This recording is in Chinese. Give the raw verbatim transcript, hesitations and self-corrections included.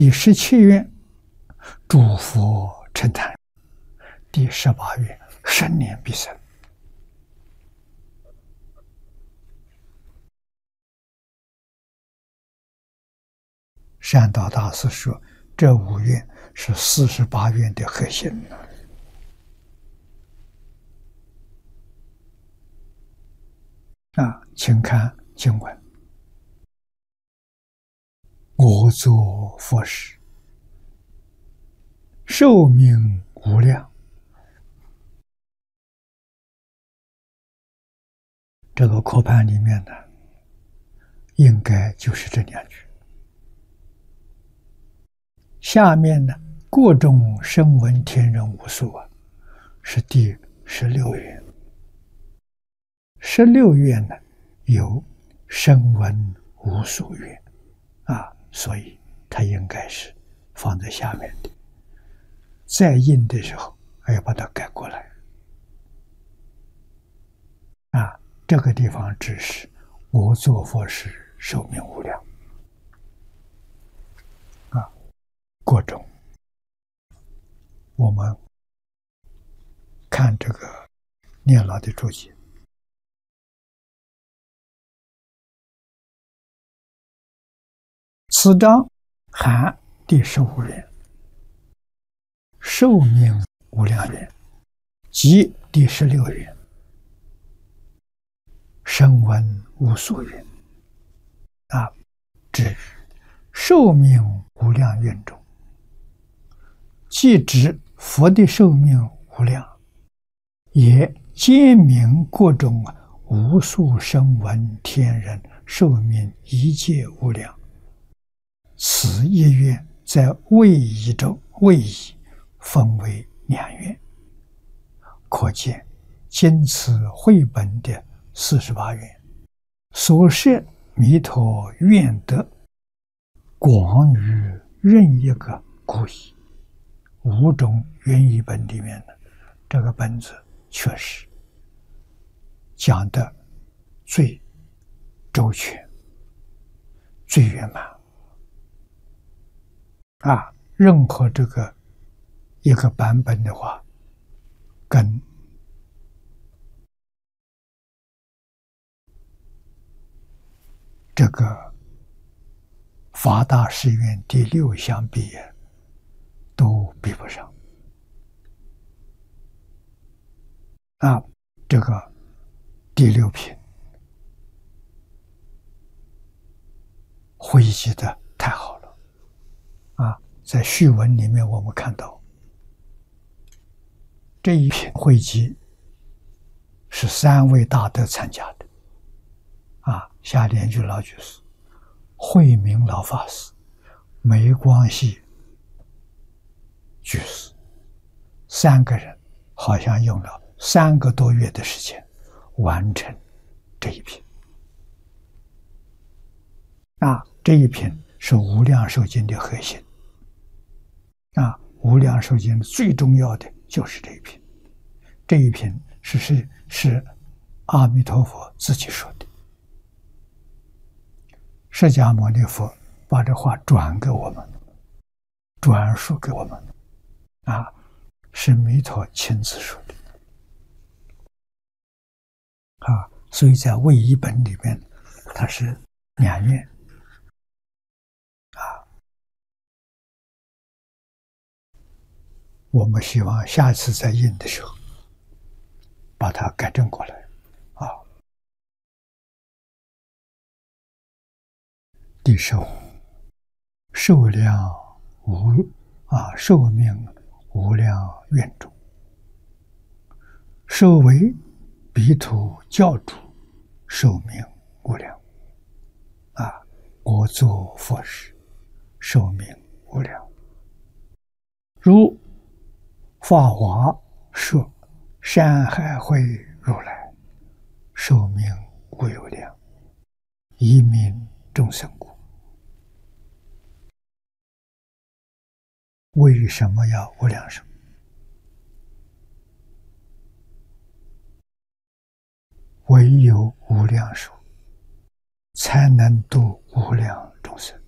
第十七愿，诸佛称叹；第十八愿，生年必生。善导大师说，这五愿是四十八愿的核心呢。啊，请看经文：我作佛时，寿命无量。这个课盘里面呢，应该就是这两句。下面呢，各种声闻天人无数啊，是第十六愿。十六愿呢，有声闻无数愿啊，所以它应该是放在下面的。再印的时候，还要把它改过来啊。这个地方只是我作佛时，寿命无量啊，各种。我们看这个念老的注解，此章含第十五愿，寿命无量愿，及第十六愿，声闻无数愿啊，指寿命无量愿中，既指佛的寿命无量，也兼明各种无数声闻天人寿命一切无量。此一愿在位仪中，位仪分为两愿，可见今此绘本的四十八愿所设弥陀愿德，广于任一个故义。五种原译本里面的这个本子确实讲的最周全、最圆满啊！任何这个一个版本的话，跟这个法大誓愿第六相比，都比不上啊！这个第六品汇集的太好了啊！在序文里面我们看到，这一品汇集是三位大德参加的啊，夏莲居老居士、慧明老法师、梅光系居士，三个人好像用了三个多月的时间完成这一品啊！这一品是无量寿经的核心啊！无量寿经最重要的就是这一品，这一品是是是阿弥陀佛自己说的，释迦牟尼佛把这话转给我们，转述给我们啊，是弥陀亲自说的啊，所以在位仪本里面，它是两愿啊。我们希望下次在印的时候，把它改正过来啊。第十五，寿量无啊，寿命无量愿中，寿为彼土教主，寿命无量啊！我作佛时，寿命无量。如法华说山海会如来，寿命无有量，以悯众生故。为什么要无量寿？唯有无量寿才能度无量众生。